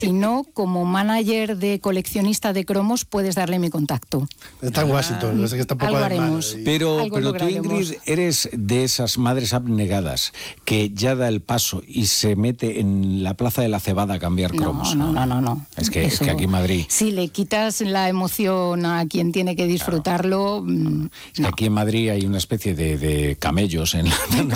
Si no, como manager de coleccionista de cromos, puedes darle mi contacto. Está en Washington, no sé que está un poco algo de mal. haremos. Pero tú, Ingrid, eres de esas madres abnegadas que ya da el paso y se mete en la Plaza de la Cebada a cambiar cromos. No. Es que aquí en Madrid... Si le quitas la emoción a quien tiene que disfrutarlo... Es que aquí en Madrid hay una especie de camellos. En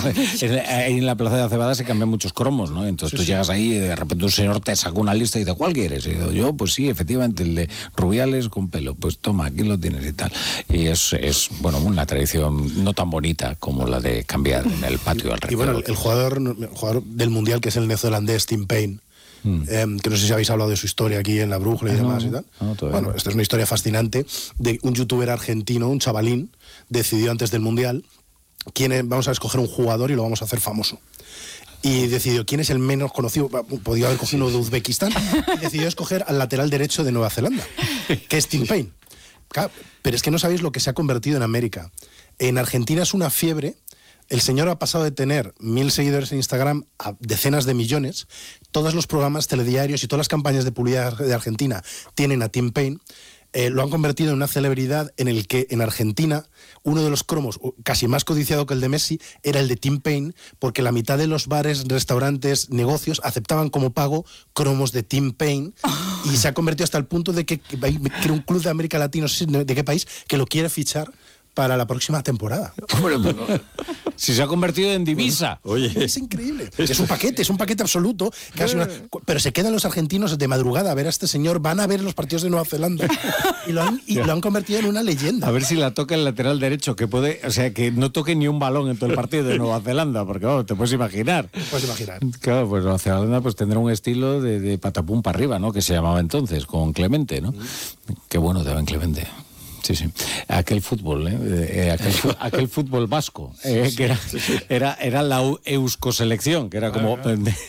la Plaza de la Cebada se cambian muchos cromos, ¿no? Entonces tú llegas ahí y de repente un señor te saca una lista y dice, ¿cuál quieres? Y digo, yo, pues sí, efectivamente, el de Rubiales con pelo. Pues toma, aquí lo tienes y tal. Y es bueno, una tradición no tan bonita como la de cambiar en el patio alrededor. Y bueno, el jugador del Mundial, que es el neozelandés Tim Payne, que no sé si habéis hablado de su historia aquí en La Brújula y demás y tal. Bueno, esta es una historia fascinante de un youtuber argentino, un chavalín, decidió antes del Mundial, vamos a escoger un jugador y lo vamos a hacer famoso. Y decidió quién es el menos conocido, podía haber cogido uno de Uzbekistán, y decidió escoger al lateral derecho de Nueva Zelanda, que es Tim Payne. Claro, pero es que no sabéis lo que se ha convertido en América. En Argentina es una fiebre. El señor ha pasado de tener 1.000 seguidores en Instagram a decenas de millones. Todos los programas telediarios y todas las campañas de publicidad de Argentina tienen a Tim Payne. Lo han convertido en una celebridad en el que en Argentina uno de los cromos casi más codiciado que el de Messi era el de Tim Payne, porque la mitad de los bares, restaurantes, negocios aceptaban como pago cromos de Tim Payne, y se ha convertido hasta el punto de que un club de América Latina, no sé de qué país, que lo quiere fichar para la próxima temporada. Si se ha convertido en divisa. Oye, es increíble. Es un paquete absoluto. Pero se quedan los argentinos de madrugada a ver a este señor, van a ver los partidos de Nueva Zelanda y lo han convertido en una leyenda. A ver si la toca el lateral derecho, que puede, o sea, que no toque ni un balón en todo el partido de Nueva Zelanda, porque te puedes imaginar. Claro, pues Nueva Zelanda pues tendrá un estilo de patapum para arriba, ¿no? Que se llamaba entonces, con Clemente, ¿no? Qué bueno te va en Clemente. Sí. Aquel fútbol, aquel fútbol vasco, que era la Euskoselección, que era como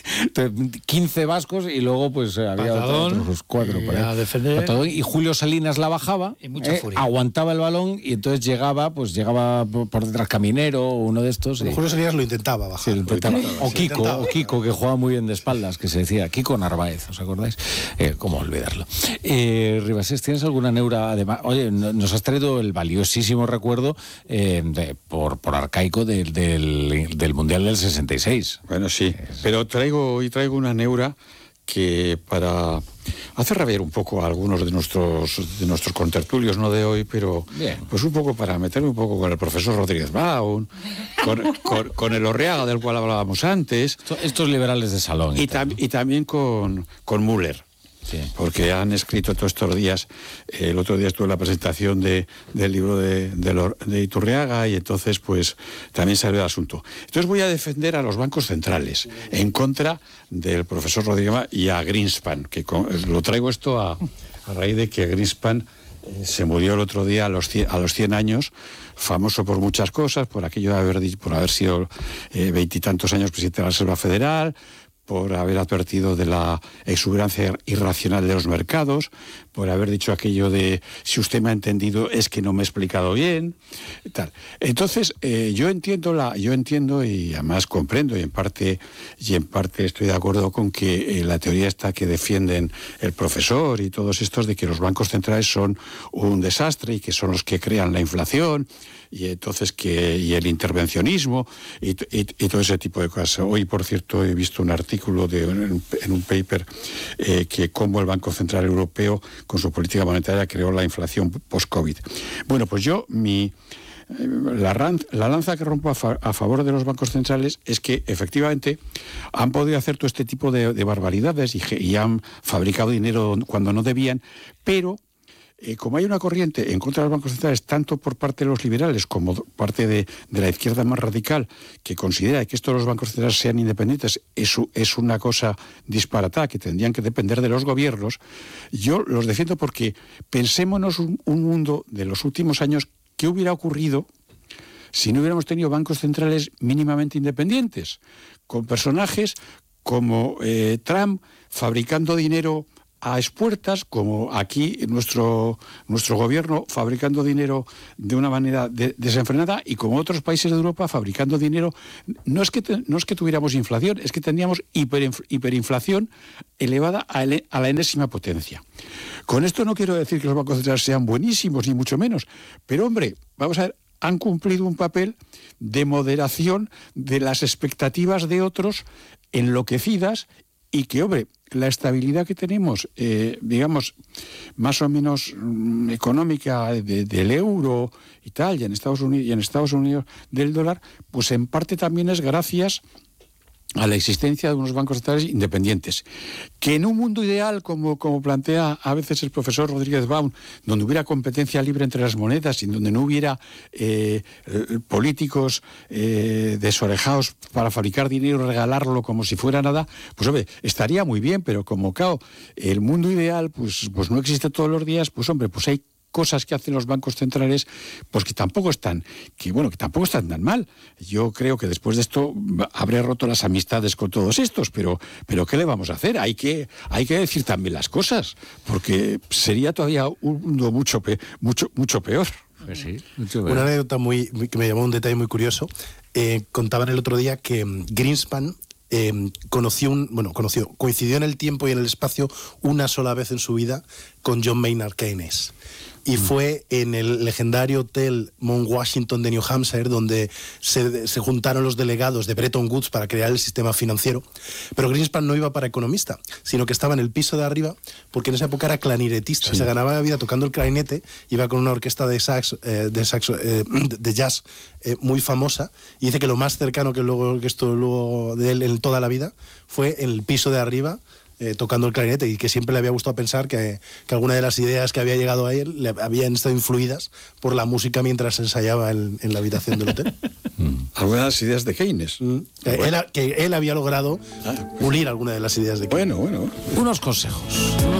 15 vascos y luego pues había otros 4 por ahí. Patadón, y Julio Salinas la bajaba, aguantaba el balón y entonces llegaba por detrás Caminero o uno de estos. Julio Salinas lo intentaba bajar. Sí, o Kiko, que jugaba muy bien de espaldas, que se decía, Kiko Narváez, ¿os acordáis? ¿Cómo olvidarlo? Ribasés, ¿tienes alguna neura? Además, oye, nos has traído el valiosísimo recuerdo por arcaico del Mundial del 66. Bueno, sí, pero hoy traigo una neura que para hacer rabiar un poco a algunos de nuestros contertulios, no de hoy, pero bien, pues un poco para meterme un poco con el profesor Rodríguez Baum, con el Orreaga del cual hablábamos antes. Estos liberales de salón. Y también con Müller. Sí. Porque han escrito todos estos días, el otro día estuve en la presentación del libro de Iturriaga y entonces pues también salió el asunto. Entonces voy a defender a los bancos centrales en contra del profesor Rodríguez y a Greenspan, que lo traigo esto a raíz de que Greenspan se murió el otro día a los 100 años, famoso por muchas cosas, por aquello de por haber sido 20 y tantos años presidente de la Reserva Federal, por haber advertido de la exuberancia irracional de los mercados, por haber dicho aquello de si usted me ha entendido es que no me he explicado bien, tal. Entonces, yo entiendo y además comprendo y en parte estoy de acuerdo con que la teoría está que defienden el profesor y todos estos de que los bancos centrales son un desastre y que son los que crean la inflación y entonces y el intervencionismo y todo ese tipo de cosas. Hoy, por cierto, he visto un artículo en un paper que cómo el Banco Central Europeo con su política monetaria creó la inflación post-COVID. Bueno, pues la lanza que rompo a favor de los bancos centrales es que efectivamente han podido hacer todo este tipo de barbaridades y han fabricado dinero cuando no debían, pero como hay una corriente en contra de los bancos centrales, tanto por parte de los liberales como parte de la izquierda más radical, que considera que esto de los bancos centrales sean independientes es una cosa disparatada, que tendrían que depender de los gobiernos, yo los defiendo porque pensémonos un mundo de los últimos años, ¿qué hubiera ocurrido si no hubiéramos tenido bancos centrales mínimamente independientes? Con personajes como Trump fabricando dinero a expuertas, como aquí nuestro gobierno fabricando dinero de una manera desenfrenada, y como otros países de Europa fabricando dinero. No es que tuviéramos inflación, es que teníamos hiperinflación elevada a la enésima potencia. Con esto no quiero decir que los bancos centrales sean buenísimos, ni mucho menos, pero hombre, vamos a ver, han cumplido un papel de moderación de las expectativas de otros enloquecidas, y que, hombre, la estabilidad que tenemos, digamos, más o menos económica del euro y tal, y en Estados Unidos del dólar, pues en parte también es gracias a la existencia de unos bancos centrales independientes, que en un mundo ideal, como plantea a veces el profesor Rodríguez Baum, donde hubiera competencia libre entre las monedas y donde no hubiera políticos desorejados para fabricar dinero y regalarlo como si fuera nada, pues hombre, estaría muy bien, pero como claro, el mundo ideal pues no existe todos los días, pues hombre, pues hay cosas que hacen los bancos centrales, pues que tampoco están tan mal. Yo creo que después de esto habré roto las amistades con todos estos, pero ¿qué le vamos a hacer? Hay que decir también las cosas, porque sería todavía un mundo mucho peor. Pues sí, mucho peor. Una anécdota que me llamó un detalle muy curioso. Contaban el otro día que Greenspan coincidió en el tiempo y en el espacio una sola vez en su vida con John Maynard Keynes. Y fue en el legendario hotel Mount Washington de New Hampshire, donde se juntaron los delegados de Bretton Woods para crear el sistema financiero. Pero Greenspan no iba para economista, sino que estaba en el piso de arriba, porque en esa época era clarinetista. Sí. Se ganaba la vida tocando el clarinete, iba con una orquesta de jazz muy famosa, y dice que lo más cercano que estuvo de él en toda la vida fue en el piso de arriba, tocando el clarinete, y que siempre le había gustado pensar que alguna de las ideas que había llegado a él le habían estado influidas por la música mientras ensayaba en la habitación del hotel. Algunas ideas de Keynes. Que él había logrado pulir alguna de las ideas de Keynes. Bueno. Unos consejos.